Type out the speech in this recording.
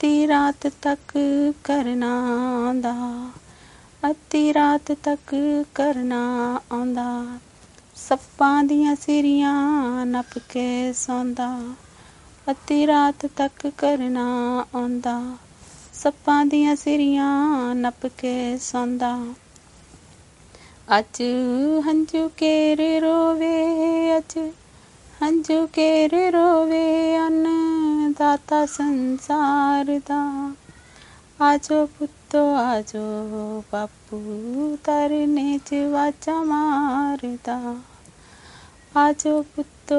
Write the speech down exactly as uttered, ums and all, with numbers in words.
ਅੱਧੀ ਰਾਤ ਤੱਕ ਕਰਨਾ ਆਉਂਦਾ, ਅੱਧੀ ਰਾਤ ਤੱਕ ਕਰਨਾ ਆਉਂਦਾ, ਸੱਪਾਂ ਦੀਆਂ ਸਿਰੀਆਂ ਨੱਪ ਕੇ ਸੌਂਦਾ, ਅੱਧੀ ਰਾਤ ਤੱਕ ਕਰਨਾ ਆਉਂਦਾ, ਸੱਪਾਂ ਦੀਆਂ ਸਿਰੀਆਂ ਨੱਪ ਕੇ ਸੌਂਦਾ। ਅੱਜ ਹੰਝੂ ਕੇਰ ਰੋਵੇ, ਅੱਜ ਹੰਝੂ ਕੇਰ ਰੋਵੇ ਅੰਨ ਦਾਤਾ ਸੰਸਾਰ ਦਾ। ਆਜੋ ਪੁੱਤੋ ਆਜੋ ਬਾਪੂ ਧਰਨੇ 'ਚ ਵਾਜਾਂ ਮਾਰਦਾ, ਆਜੋ ਪੁੱਤੋ